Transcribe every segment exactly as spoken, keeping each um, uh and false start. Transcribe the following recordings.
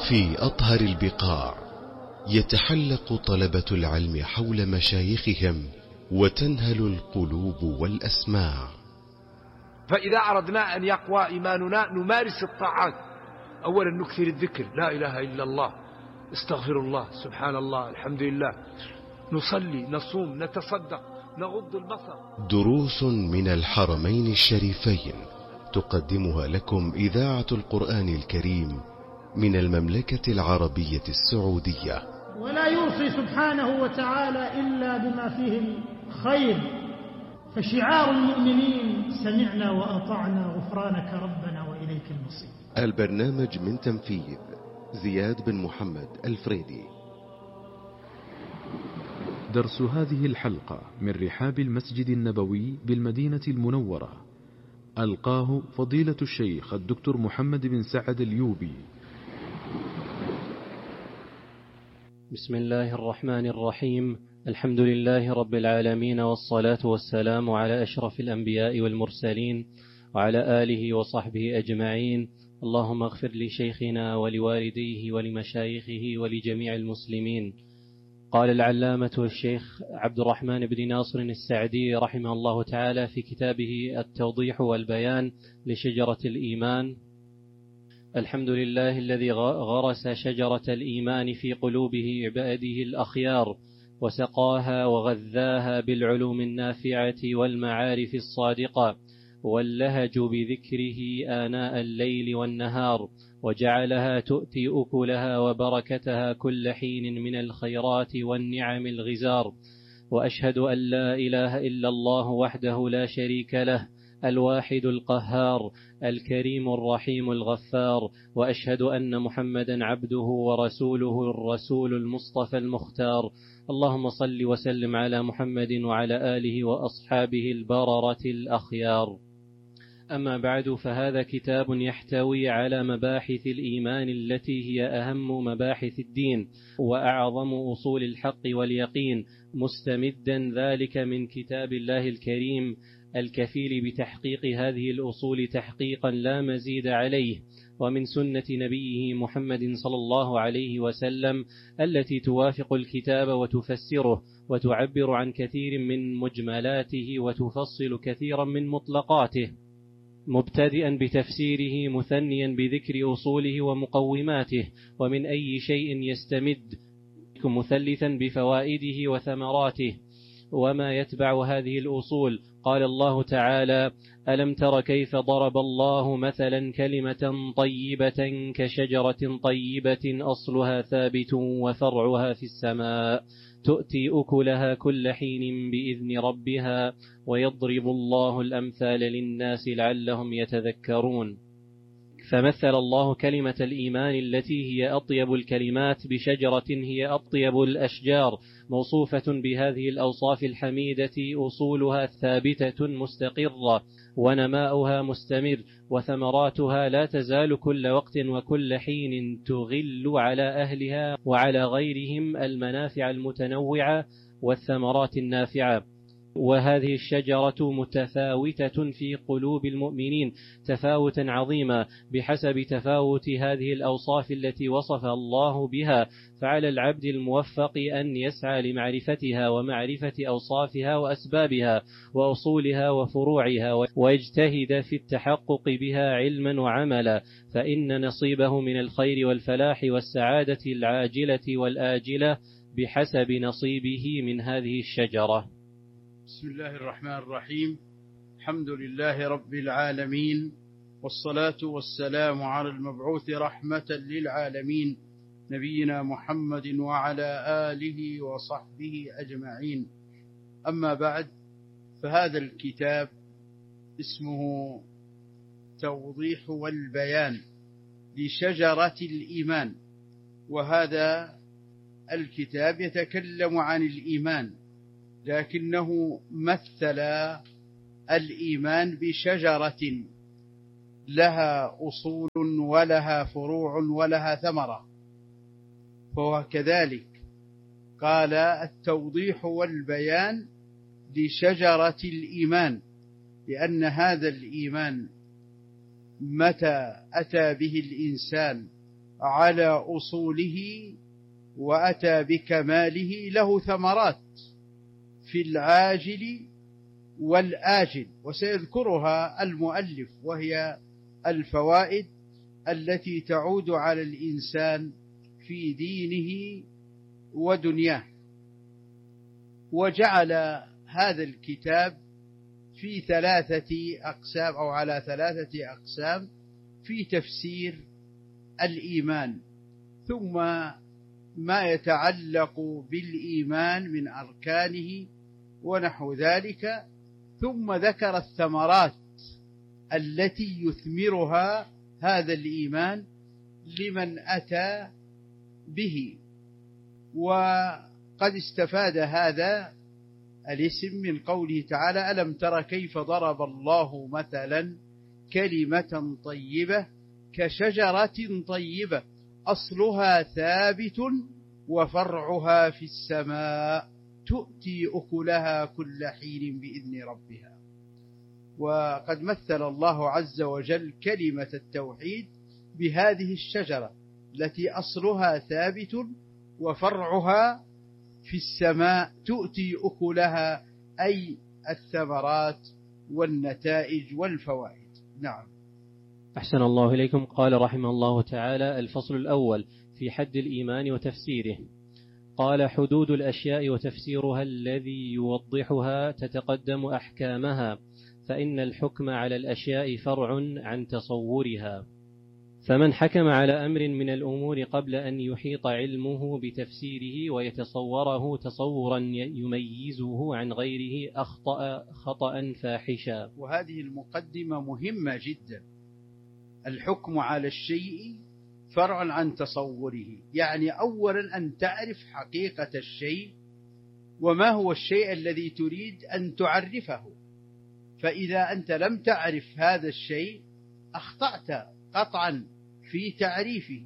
في أطهر البقاع يتحلق طلبة العلم حول مشايخهم وتنهل القلوب والأسماع. فإذا أردنا أن يقوى إيماننا نمارس الطاعات. أولا نكثر الذكر، لا إله إلا الله، استغفر الله، سبحان الله، الحمد لله، نصلي، نصوم، نتصدق، نغض البصر. دروس من الحرمين الشريفين تقدمها لكم إذاعة القرآن الكريم من المملكة العربية السعودية. ولا يوصي سبحانه وتعالى إلا بما فيه الخير، فشعار المؤمنين سمعنا وأطعنا غفرانك ربنا وإليك المصير. البرنامج من تنفيذ زياد بن محمد الفريدي. درس هذه الحلقة من رحاب المسجد النبوي بالمدينة المنورة، ألقاه فضيلة الشيخ الدكتور محمد بن سعد اليوبي. بسم الله الرحمن الرحيم. الحمد لله رب العالمين، والصلاة والسلام على أشرف الأنبياء والمرسلين وعلى آله وصحبه أجمعين. اللهم اغفر لشيخنا ولوالديه ولمشايخه ولجميع المسلمين. قال العلامة الشيخ عبد الرحمن بن ناصر السعدي رحمه الله تعالى في كتابه التوضيح والبيان لشجرة الإيمان: الحمد لله الذي غرس شجرة الإيمان في قلوب عباده الأخيار، وسقاها وغذاها بالعلوم النافعة والمعارف الصادقة، واللهج بذكره آناء الليل والنهار، وجعلها تؤتي أكلها وبركتها كل حين من الخيرات والنعم الغزار. وأشهد أن لا إله إلا الله وحده لا شريك له، الواحد القهار، الكريم الرحيم الغفار. وأشهد أن محمدا عبده ورسوله الرسول المصطفى المختار. اللهم صل وسلم على محمد وعلى آله وأصحابه البررة الأخيار. أما بعد، فهذا كتاب يحتوي على مباحث الإيمان التي هي أهم مباحث الدين وأعظم أصول الحق واليقين، مستمدا ذلك من كتاب الله الكريم الكفيل بتحقيق هذه الأصول تحقيقا لا مزيد عليه، ومن سنة نبيه محمد صلى الله عليه وسلم التي توافق الكتاب وتفسره وتعبر عن كثير من مجملاته وتفصل كثيرا من مطلقاته، مبتدئا بتفسيره مثنيا بذكر أصوله ومقوماته ومن أي شيء يستمد، مثلثا بفوائده وثمراته وما يتبع هذه الأصول. قال الله تعالى: ألم تر كيف ضرب الله مثلا كلمة طيبة كشجرة طيبة أصلها ثابت وفرعها في السماء تؤتي أكلها كل حين بإذن ربها ويضرب الله الأمثال للناس لعلهم يتذكرون. فمثل الله كلمة الإيمان التي هي أطيب الكلمات بشجرة هي أطيب الأشجار، موصوفة بهذه الأوصاف الحميدة، أصولها ثابتة مستقرة، ونماؤها مستمر، وثمراتها لا تزال كل وقت وكل حين تغل على أهلها وعلى غيرهم المنافع المتنوعة والثمرات النافعة. وهذه الشجرة متفاوتة في قلوب المؤمنين تفاوتا عظيما بحسب تفاوت هذه الأوصاف التي وصف الله بها، فعلى العبد الموفق أن يسعى لمعرفتها ومعرفة أوصافها وأسبابها وأصولها وفروعها، ويجتهد في التحقق بها علما وعملا، فإن نصيبه من الخير والفلاح والسعادة العاجلة والآجلة بحسب نصيبه من هذه الشجرة. بسم الله الرحمن الرحيم. الحمد لله رب العالمين، والصلاة والسلام على المبعوث رحمة للعالمين نبينا محمد وعلى آله وصحبه أجمعين. أما بعد، فهذا الكتاب اسمه توضيح والبيان لشجرة الإيمان، وهذا الكتاب يتكلم عن الإيمان، لكنه مثل الإيمان بشجرة لها أصول ولها فروع ولها ثمرة، فهو كذلك قال التوضيح والبيان لشجرة الإيمان، لأن هذا الإيمان متى أتى به الإنسان على أصوله وأتى بكماله له ثمرات في العاجل والآجل، وسيذكرها المؤلف، وهي الفوائد التي تعود على الإنسان في دينه ودنياه. وجعل هذا الكتاب في ثلاثة أقسام أو على ثلاثة أقسام في تفسير الإيمان، ثم ما يتعلق بالإيمان من أركانه ونحو ذلك، ثم ذكر الثمرات التي يثمرها هذا الإيمان لمن أتى به. وقد استفاد هذا الاسم من قوله تعالى: ألم تر كيف ضرب الله مثلا كلمة طيبة كشجرة طيبة أصلها ثابت وفرعها في السماء تؤتي أكلها كل حين بإذن ربها. وقد مثل الله عز وجل كلمة التوحيد بهذه الشجرة التي أصلها ثابت وفرعها في السماء تؤتي أكلها، أي الثمرات والنتائج والفوائد. نعم. أحسن الله إليكم. قال رحمه الله تعالى: الفصل الأول في حد الإيمان وتفسيره. قال: حدود الأشياء وتفسيرها الذي يوضحها تتقدم أحكامها، فإن الحكم على الأشياء فرع عن تصورها، فمن حكم على أمر من الأمور قبل أن يحيط علمه بتفسيره ويتصوره تصورا يميزه عن غيره أخطأ خطأ فاحشا. وهذه المقدمة مهمة جدا. الحكم على الشيء فرع عن تصوره، يعني أولا أن تعرف حقيقة الشيء وما هو الشيء الذي تريد أن تعرفه. فإذا أنت لم تعرف هذا الشيء أخطأت قطعا في تعريفه.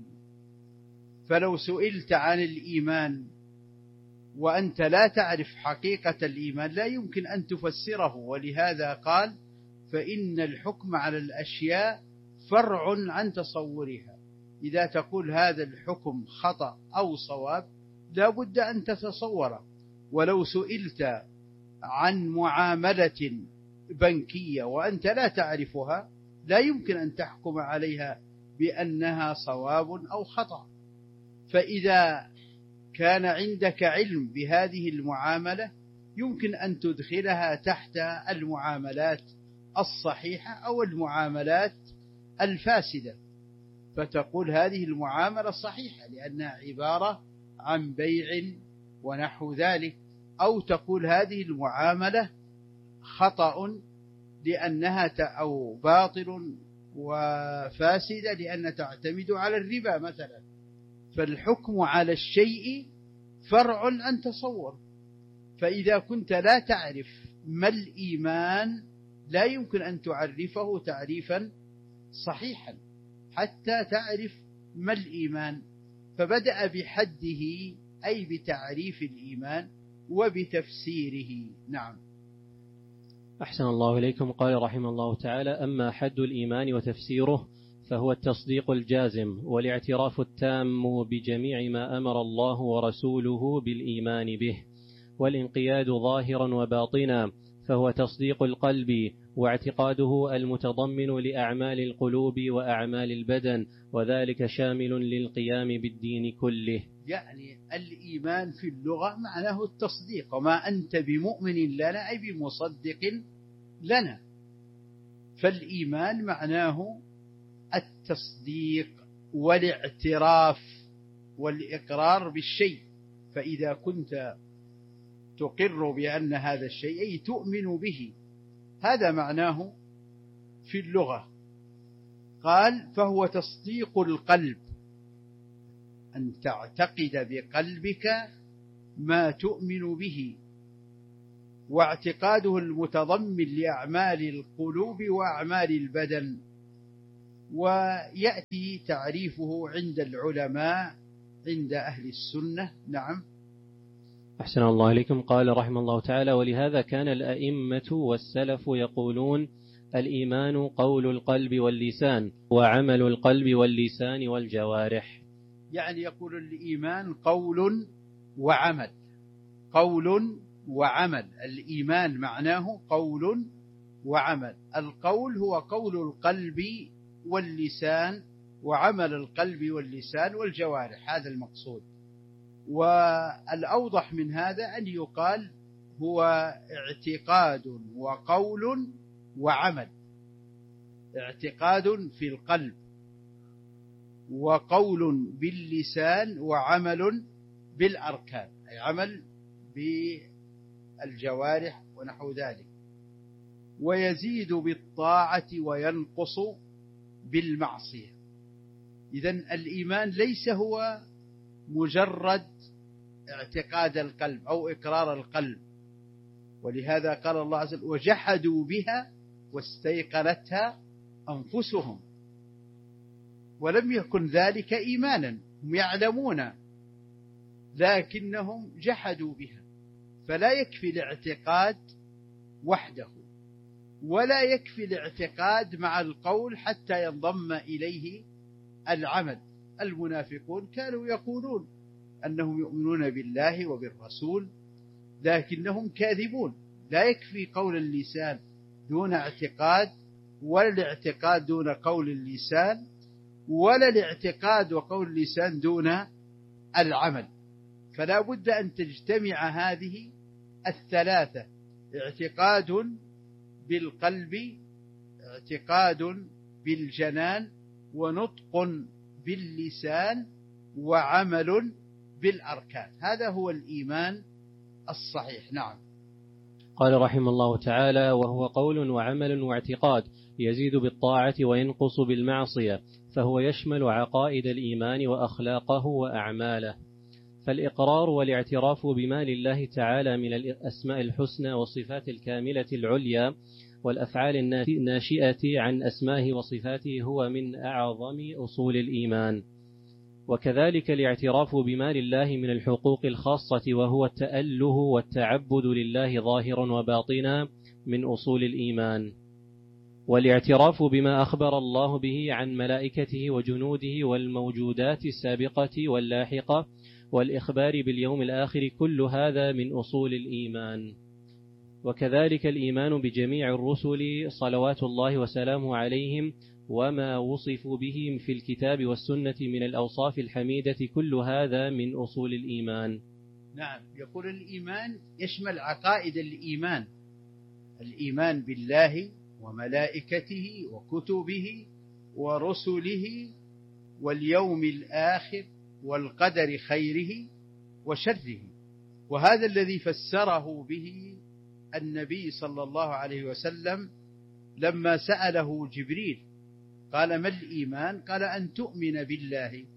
فلو سئلت عن الإيمان وأنت لا تعرف حقيقة الإيمان لا يمكن أن تفسره. ولهذا قال: فإن الحكم على الأشياء فرع عن تصورها. إذا تقول هذا الحكم خطأ أو صواب لا بد أن تتصوره. ولو سئلت عن معاملة بنكية وأنت لا تعرفها لا يمكن أن تحكم عليها بأنها صواب أو خطأ. فإذا كان عندك علم بهذه المعاملة يمكن أن تدخلها تحت المعاملات الصحيحة أو المعاملات الفاسدة، فتقول هذه المعاملة صحيحة لأنها عبارة عن بيع ونحو ذلك، أو تقول هذه المعاملة خطأ لأنها أو باطل وفاسدة لأن تعتمد على الربا مثلا. فالحكم على الشيء فرع عن تصور. فإذا كنت لا تعرف ما الإيمان لا يمكن أن تعرفه تعريفا صحيحا حتى تعرف ما الإيمان. فبدأ بحده أي بتعريف الإيمان وبتفسيره. نعم. أحسن الله إليكم. قال رحمه الله تعالى: أما حد الإيمان وتفسيره فهو التصديق الجازم والاعتراف التام بجميع ما أمر الله ورسوله بالإيمان به، والانقياد ظاهرا وباطنا، فهو تصديق القلب واعتقاده المتضمن لأعمال القلوب وأعمال البدن، وذلك شامل للقيام بالدين كله. يعني الإيمان في اللغة معناه التصديق، وما أنت بمؤمن لنا أي بمصدق لنا. فالإيمان معناه التصديق والاعتراف والإقرار بالشيء. فإذا كنت تقر بأن هذا الشيء أي تؤمن به، هذا معناه في اللغة. قال: فهو تصديق القلب، أن تعتقد بقلبك ما تؤمن به، واعتقاده المتضمن لأعمال القلوب وأعمال البدن. ويأتي تعريفه عند العلماء عند أهل السنة. نعم. أحسن الله إليكم. قال رحمه الله تعالى: ولهذا كان الأئمة والسلف يقولون: الإيمان قول القلب واللسان، وعمل القلب واللسان والجوارح. يعني يقول الإيمان قول وعمل، قول وعمل. الإيمان معناه قول وعمل. القول هو قول القلب واللسان، وعمل القلب واللسان والجوارح، هذا المقصود. والأوضح من هذا أن يقال هو اعتقاد وقول وعمل، اعتقاد في القلب وقول باللسان وعمل بالأركان، أي عمل بالجوارح ونحو ذلك. ويزيد بالطاعة وينقص بالمعصية. إذن الإيمان ليس هو مجرد اعتقاد القلب أو إقرار القلب، ولهذا قال الله عز وجل وجحدوا بها واستيقنتها أنفسهم، ولم يكن ذلك إيمانا، هم يعلمون لكنهم جحدوا بها. فلا يكفي الاعتقاد وحده، ولا يكفي الاعتقاد مع القول حتى ينضم إليه العمل. المنافقون كانوا يقولون أنهم يؤمنون بالله وبالرسول لكنهم كاذبون. لا يكفي قول اللسان دون اعتقاد، ولا الاعتقاد دون قول اللسان، ولا الاعتقاد وقول اللسان دون العمل. فلا بد أن تجتمع هذه الثلاثة: اعتقاد بالقلب، اعتقاد بالجنان، ونطق باللسان، وعمل بالأركان. هذا هو الإيمان الصحيح. نعم. قال رحمه الله تعالى: وهو قول وعمل واعتقاد، يزيد بالطاعة وينقص بالمعصية، فهو يشمل عقائد الإيمان وأخلاقه وأعماله. فالإقرار والاعتراف بما لله تعالى من الأسماء الحسنى والصفات الكاملة العليا والأفعال الناشئة عن أسمائه وصفاته هو من أعظم أصول الإيمان. وكذلك الاعتراف بما لله من الحقوق الخاصة وهو التأله والتعبد لله ظاهرا وباطنا من أصول الإيمان. والاعتراف بما أخبر الله به عن ملائكته وجنوده والموجودات السابقة واللاحقة والإخبار باليوم الآخر، كل هذا من أصول الإيمان. وكذلك الإيمان بجميع الرسل صلوات الله وسلامه عليهم وما وصفوا به في الكتاب والسنة من الأوصاف الحميدة، كل هذا من أصول الإيمان. نعم. يقول الإيمان يشمل عقائد الإيمان: الإيمان بالله وملائكته وكتبه ورسله واليوم الآخر والقدر خيره وشره. وهذا الذي فسره به النبي صلى الله عليه وسلم لما سأله جبريل قال: ما الإيمان؟ قال: أن تؤمن بالله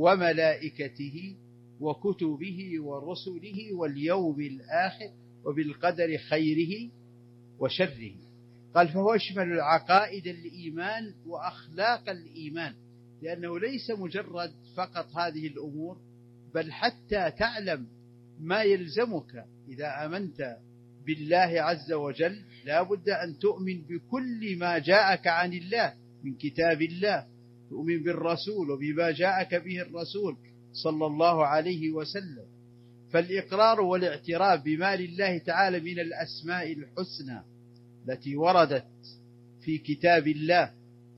وملائكته وكتبه ورسله واليوم الآخر وبالقدر خيره وشره. قال: فهو يشمل العقائد الإيمان وأخلاق الإيمان، لأنه ليس مجرد فقط هذه الأمور، بل حتى تعلم ما يلزمك إذا آمنت بالله عز وجل. لا بد أن تؤمن بكل ما جاءك عن الله من كتاب الله، تؤمن بالرسول وبما جاءك به الرسول صلى الله عليه وسلم. فالإقرار والاعتراف بما لله تعالى من الأسماء الحسنى التي وردت في كتاب الله،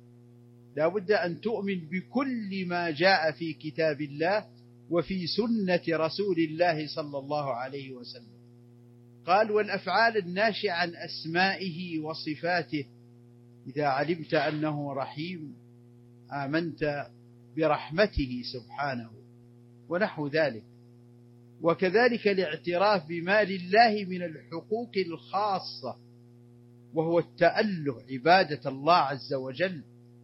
لا بد أن تؤمن بكل ما جاء في كتاب الله وفي سنة رسول الله صلى الله عليه وسلم. قال: والأفعال الناشئة عن أسمائه وصفاته، إذا علمت أنه رحيم آمنت برحمته سبحانه ونحو ذلك. وكذلك الاعتراف بما لله من الحقوق الخاصة، وهو التأله عبادة الله عز وجل.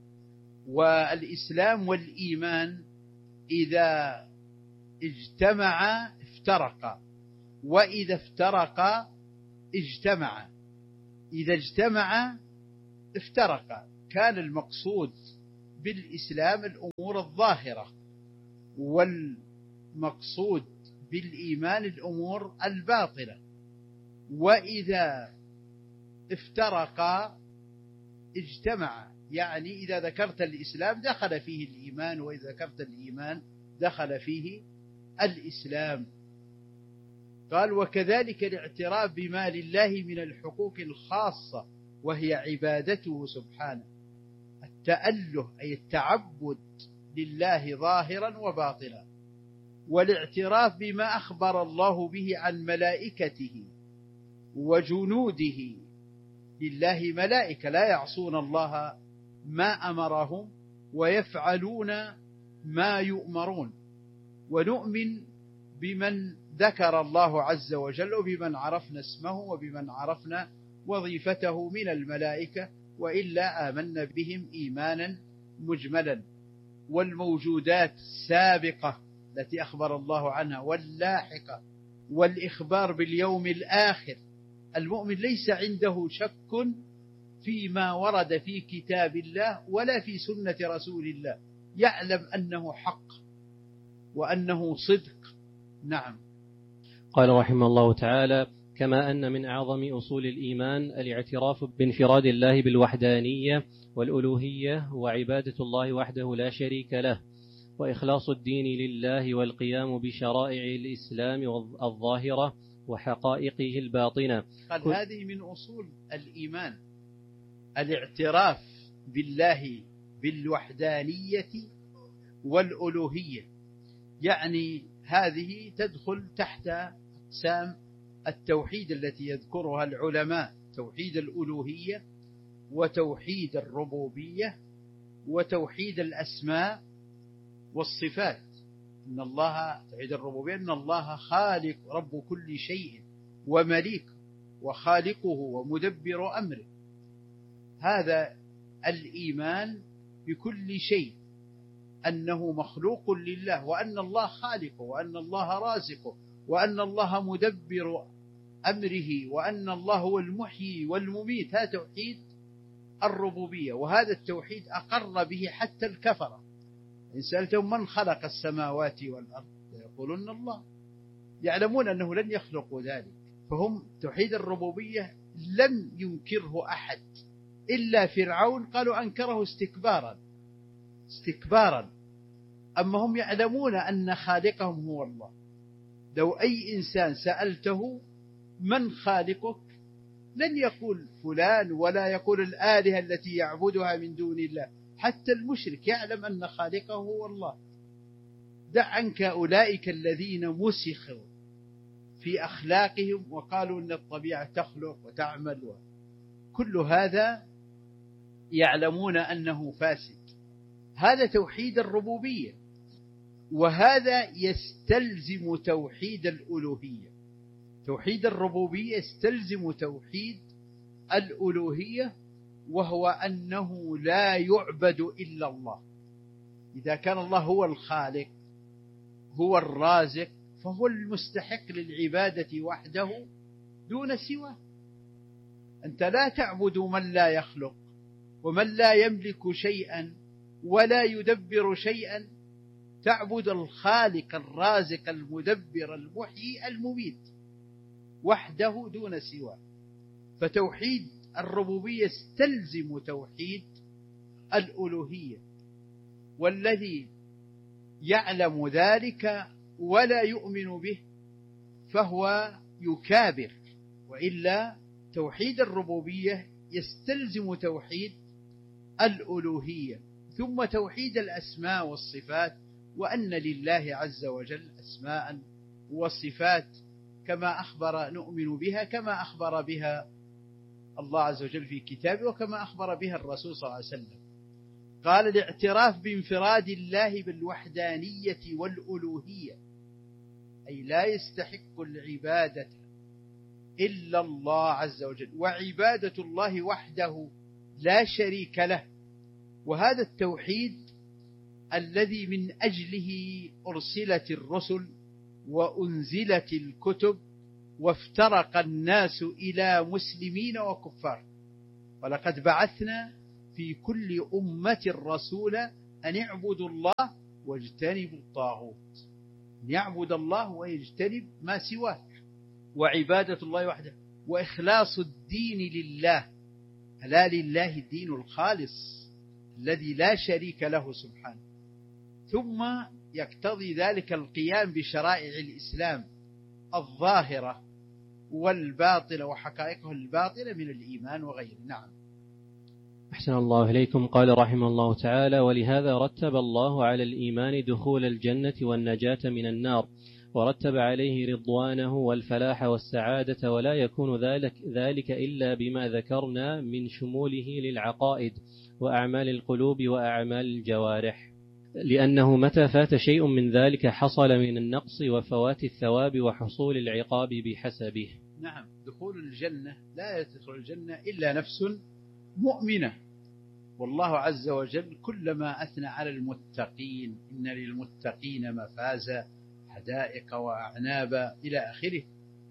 والإسلام والإيمان إذا اجتمعا افترقا، وإذا افترقا اجتمعا. إذا اجتمعا افترقا. كان المقصود بالإسلام الأمور الظاهرة، والمقصود بالإيمان الأمور الباطنة. وإذا افترقا اجتمعا، يعني إذا ذكرت الإسلام دخل فيه الإيمان، وإذا ذكرت الإيمان دخل فيه الإسلام. قال: وكذلك الاعتراف بما لله من الحقوق الخاصة وهي عبادته سبحانه، التأله أي التعبد لله ظاهرا وباطنا، والاعتراف بما أخبر الله به عن ملائكته وجنوده. لله ملائكة لا يعصون الله ما أمرهم ويفعلون ما يؤمرون. ونؤمن بمن ذكر الله عز وجل وبمن عرفنا اسمه وبمن عرفنا وظيفته من الملائكة، وإلا آمنا بهم إيمانا مجملا. والموجودات السابقة التي أخبر الله عنها واللاحقة، والإخبار باليوم الآخر. المؤمن ليس عنده شك فيما ورد في كتاب الله ولا في سنة رسول الله، يعلم أنه حق وأنه صدق. نعم. قال رحمه الله تعالى: كما أن من أعظم أصول الإيمان الاعتراف بانفراد الله بالوحدانية والألوهية وعبادة الله وحده لا شريك له، وإخلاص الدين لله والقيام بشرائع الإسلام الظاهرة وحقائقه الباطنة. قال هذه من أصول الإيمان، الاعتراف بالله بالوحدانية والألوهية، يعني هذه تدخل تحت أقسام التوحيد التي يذكرها العلماء: توحيد الألوهية وتوحيد الربوبية وتوحيد الأسماء والصفات. إن الله توحيد الربوبية، إن الله خالق رب كل شيء ومليك وخالقه ومدبر أمره. هذا الإيمان بكل شيء، أنه مخلوق لله، وأن الله خالقه، وأن الله رازقه، وأن الله مدبر أمره، وأن الله هو المحيي والمميت. هذا توحيد الربوبية، وهذا التوحيد أقر به حتى الكفرة. إن سألتهم من خلق السماوات والأرض يقولون الله، يعلمون أنه لن يخلقوا ذلك. فهم توحيد الربوبية لم ينكره أحد إلا فرعون، قالوا أنكره استكبارا استكبارا أما هم يعلمون أن خالقهم هو الله. لو أي إنسان سألته من خالقك لن يقول فلان، ولا يقول الآلهة التي يعبدها من دون الله. حتى المشرك يعلم أن خالقه هو الله. دع عنك أولئك الذين مسخوا في أخلاقهم وقالوا أن الطبيعة تخلق وتعمل، كل هذا يعلمون أنه فاسد. هذا توحيد الربوبية، وهذا يستلزم توحيد الألوهية. توحيد الربوبية يستلزم توحيد الألوهية، وهو أنه لا يعبد إلا الله. إذا كان الله هو الخالق هو الرازق، فهو المستحق للعبادة وحده دون سواه. أنت لا تعبد من لا يخلق ومن لا يملك شيئا ولا يدبر شيئا، تعبد الخالق الرازق المدبر المحيي المميت وحده دون سواه. فتوحيد الربوبية يستلزم توحيد الألوهية، والذي يعلم ذلك ولا يؤمن به فهو يكابر. وإلا توحيد الربوبية يستلزم توحيد الألوهية، ثم توحيد الأسماء والصفات، وأن لله عز وجل أسماء وصفات كما أخبر نؤمن بها، كما أخبر بها الله عز وجل في كتابه، وكما أخبر بها الرسول صلى الله عليه وسلم. قال: الاعتراف بانفراد الله بالوحدانية والألوهية، أي لا يستحق العبادة إلا الله عز وجل، وعبادة الله وحده لا شريك له. وهذا التوحيد الذي من أجله أرسلت الرسل وأنزلت الكتب وافترق الناس إلى مسلمين وكفار. ولقد بعثنا في كل أمة رسولا أن اعبدوا الله واجتنبوا الطاغوت، أن يعبد الله ويجتنب ما سواه، وعبادة الله وحده، وإخلاص الدين لله. ألا لله الدين الخالص الذي لا شريك له سبحانه. ثم يقتضي ذلك القيام بشرائع الإسلام الظاهرة والباطنة وحقائقه الباطنة من الإيمان وغيره. نعم. أحسن الله إليكم. قال رحمه الله تعالى: ولهذا رتب الله على الإيمان دخول الجنة والنجاة من النار، ورتب عليه رضوانه والفلاح والسعادة، ولا يكون ذلك, ذلك إلا بما ذكرنا من شموله للعقائد وأعمال القلوب وأعمال الجوارح، لأنه متى فات شيء من ذلك حصل من النقص وفوات الثواب وحصول العقاب بحسبه. نعم. دخول الجنة لا يدخل الجنة إلا نفس مؤمنة، والله عز وجل كلما أثنى على المتقين: إن للمتقين مفازا حدائق وأعنابا إلى آخره،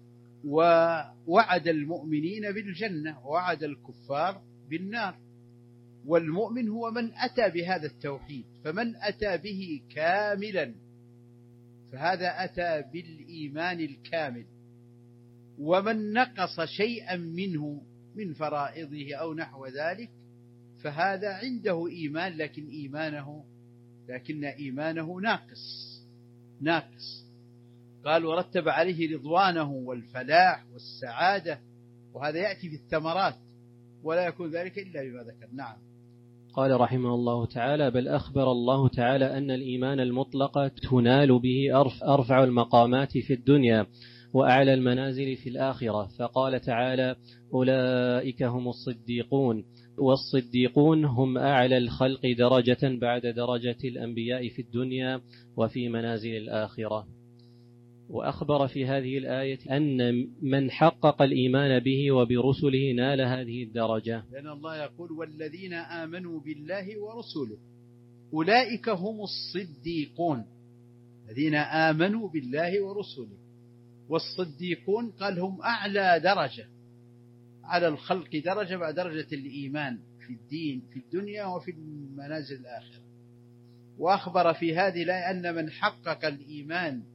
ووعد المؤمنين بالجنة ووعد الكفار بالنار. والمؤمن هو من أتى بهذا التوحيد، فمن أتى به كاملا فهذا أتى بالإيمان الكامل، ومن نقص شيئا منه من فرائضه أو نحو ذلك فهذا عنده إيمان لكن إيمانه لكن إيمانه ناقص ناقص. قال: ورتب عليه رضوانه والفلاح والسعادة، وهذا يأتي في الثمرات، ولا يكون ذلك إلا بما ذكر. نعم. قال رحمه الله تعالى: بل أخبر الله تعالى أن الإيمان المطلق تنال به أرفع المقامات في الدنيا وأعلى المنازل في الآخرة، فقال تعالى: أولئك هم الصديقون، والصديقون هم أعلى الخلق درجة بعد درجة الأنبياء في الدنيا وفي منازل الآخرة. وأخبر في هذه الآية أن من حقق الإيمان به وبرسله نال هذه الدرجة، لأن الله يقول: والذين آمنوا بالله ورسله أولئك هم الصديقون. الذين آمنوا بالله ورسله، والصديقون قال هم أعلى درجة على الخلق درجة بعد درجة الإيمان في الدين في الدنيا وفي المنازل الآخرة. وأخبر في هذه الآية أن من حقق الإيمان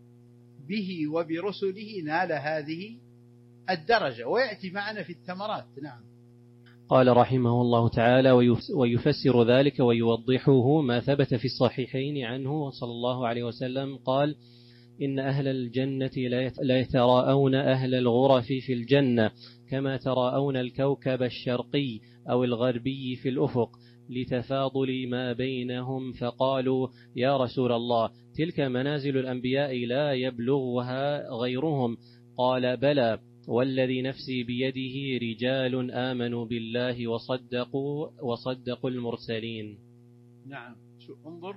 به وبرسله نال هذه الدرجة، ويأتي معنا في الثمرات. نعم. قال رحمه الله تعالى: ويفسر ذلك ويوضحه ما ثبت في الصحيحين عنه صلى الله عليه وسلم قال: إن أهل الجنة لا يتراءون أهل الغرف في الجنة كما تراءون الكوكب الشرقي أو الغربي في الأفق، لتفاضل ما بينهم، فقالوا: يا رسول الله، تلك منازل الأنبياء لا يبلغها غيرهم. قال: بلى، والذي نفسي بيده رجال آمنوا بالله وصدقوا وصدقوا المرسلين. نعم. شو انظر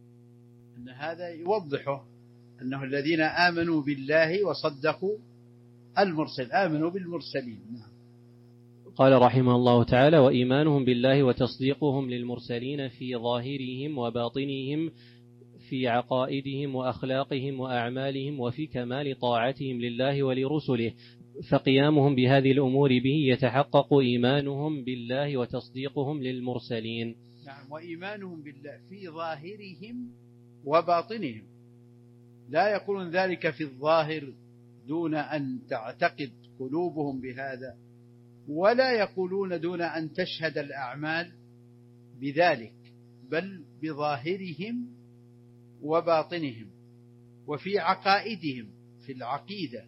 أن هذا يوضحه أنه الذين آمنوا بالله وصدقوا المرسل، آمنوا بالمرسلين. نعم. قال رحمه الله تعالى: وإيمانهم بالله وتصديقهم للمرسلين في ظاهرهم وباطنهم، في عقائدهم وأخلاقهم وأعمالهم، وفي كمال طاعتهم لله ولرسله، فقيامهم بهذه الأمور به يتحقق إيمانهم بالله وتصديقهم للمرسلين. نعم. وإيمانهم بالله في ظاهرهم وباطنهم، لا يقولون ذلك في الظاهر دون أن تعتقد قلوبهم بهذا، ولا يقولون دون أن تشهد الأعمال بذلك، بل بظاهرهم وباطنهم، وفي عقائدهم في العقيدة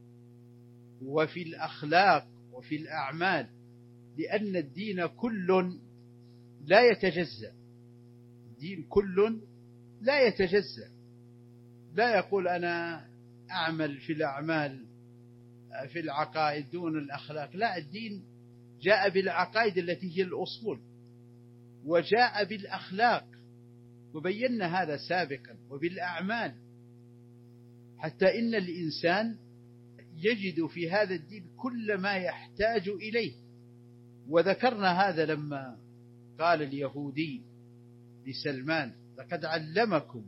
وفي الأخلاق وفي الأعمال، لأن الدين كل لا يتجزأ، الدين كل لا يتجزأ. لا يقول أنا أعمل في الأعمال في العقائد دون الأخلاق، لا، الدين جاء بالعقائد التي هي الأصول، وجاء بالأخلاق وبينا هذا سابقا، وبالأعمال، حتى إن الإنسان يجد في هذا الدين كل ما يحتاج إليه. وذكرنا هذا لما قال اليهودي لسلمان: لقد علمكم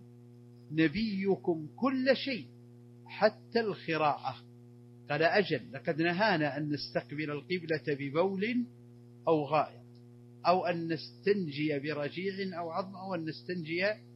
نبيكم كل شيء حتى الخراعة. قال: أجل، لقد نهانا أن نستقبل القبلة ببول أو غائط، أو أن نستنجي برجيع أو عظم، أو أن نستنجي